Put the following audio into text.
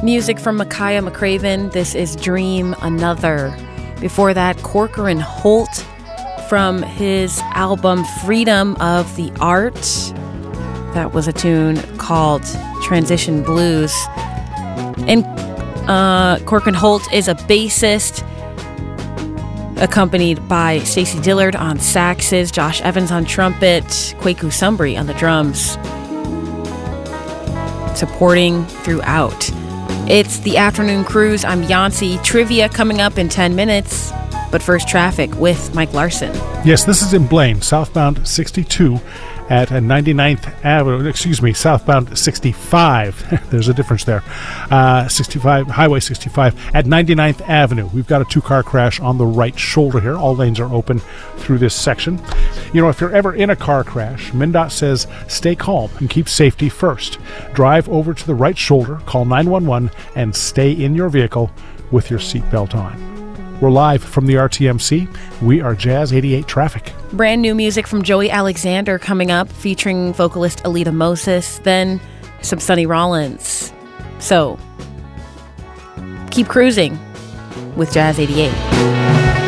Music from Micaiah McCraven. This is Dream Another. Before that, Corcoran Holt from his album Freedom of the Art. That was a tune called Transition Blues. And Corcoran Holt is a bassist, accompanied by Stacey Dillard on saxes, Josh Evans on trumpet, Kwaku Sumbri on the drums, supporting throughout. It's the Afternoon Cruise. I'm Yancy. Trivia coming up in 10 minutes. But first, traffic with Mike Larson. Yes, this is in Blaine, southbound 62 at 99th Avenue, southbound 65. There's a difference there. 65, Highway 65 at 99th Avenue. We've got a two-car crash on the right shoulder here. All lanes are open through this section. You know, if you're ever in a car crash, MnDOT says stay calm and keep safety first. Drive over to the right shoulder, call 911, and stay in your vehicle with your seatbelt on. We're live from the RTMC. We are Jazz 88 Traffic. Brand new music from Joey Alexander coming up, featuring vocalist Alita Moses, then some Sonny Rollins. So, keep cruising with Jazz 88.